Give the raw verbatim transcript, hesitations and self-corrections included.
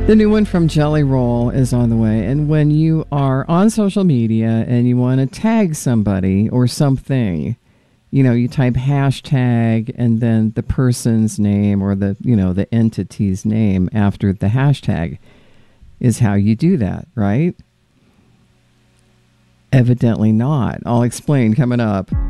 The new one from Jelly Roll is on the way. And when you are on social media and you want to tag somebody or something, you know, you type hashtag and then the person's name or the, you know, the entity's name after the hashtag is how you do that, right? Evidently not. I'll explain coming up.